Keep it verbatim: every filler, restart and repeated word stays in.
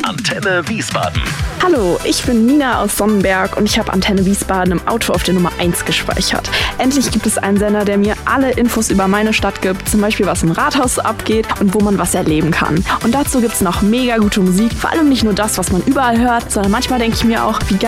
Antenne Wiesbaden. Hallo, ich bin Nina aus Sonnenberg und ich habe Antenne Wiesbaden im Auto auf der Nummer eins gespeichert. Endlich gibt es einen Sender, der mir alle Infos über meine Stadt gibt, zum Beispiel was im Rathaus abgeht und wo man was erleben kann. Und dazu gibt es noch mega gute Musik, vor allem nicht nur das, was man überall hört, sondern manchmal denke ich mir auch, wie geil